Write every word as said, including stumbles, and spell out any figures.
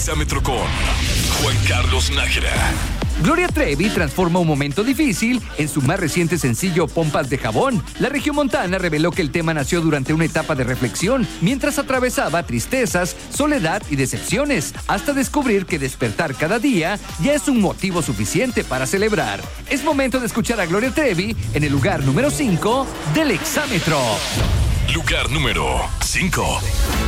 Exámetro con Juan Carlos Nájera. Gloria Trevi transforma un momento difícil en su más reciente sencillo Pompas de Jabón. La regiomontana reveló que el tema nació durante una etapa de reflexión, mientras atravesaba tristezas, soledad y decepciones, hasta descubrir que despertar cada día ya es un motivo suficiente para celebrar. Es momento de escuchar a Gloria Trevi en el lugar número cinco del Exámetro. Lugar número cinco.